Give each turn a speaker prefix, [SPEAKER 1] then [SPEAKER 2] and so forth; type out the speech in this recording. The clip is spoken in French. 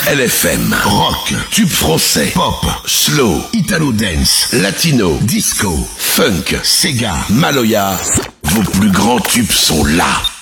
[SPEAKER 1] LFM, rock, tube français, pop, slow, italo dance, latino, disco, funk, Sega, Maloya. Vos plus grands tubes sont là.